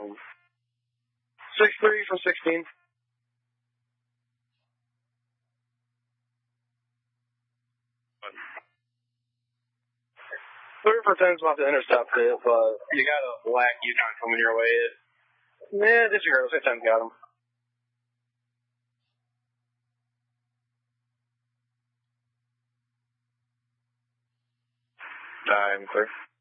6-3 from 16. Third for 10's about to intercept it, but You got a black Yukon coming your way. yeah, disregard. Let's say 10's got him. I'm clear.